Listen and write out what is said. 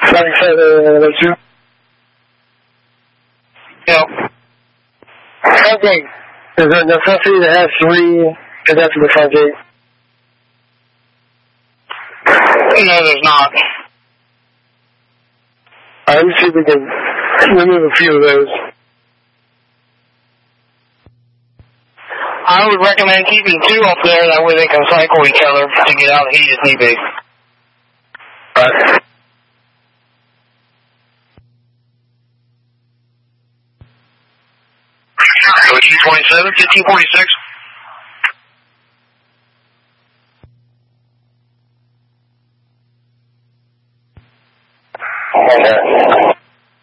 97, Yep. Okay. Is there a necessity to have 3 cadets in the front gate? No, there's not. Let me see if we can remove a few of those. I would recommend keeping 2 up there, that way they can cycle each other to get out of heat if need be. Alright. So G27, 1546.